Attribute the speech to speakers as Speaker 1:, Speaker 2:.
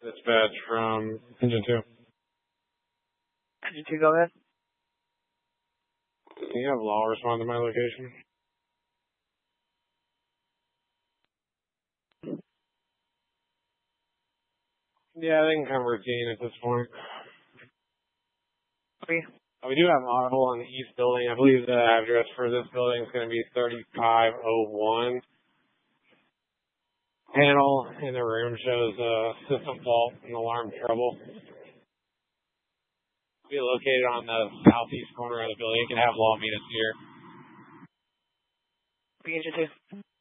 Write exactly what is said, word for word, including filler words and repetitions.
Speaker 1: Dispatch from Engine two.
Speaker 2: Engine two, go ahead.
Speaker 1: Can you have law respond to my location? Yeah, they can come routine at this point.
Speaker 2: Okay.
Speaker 1: Uh, We do have an audible on the east building. I believe the address for this building is going to be thirty-five oh one. Panel in the room shows a system fault and alarm trouble. Be located on the southeast corner of the building. You can have law meet us here.
Speaker 2: Okay, Engine two.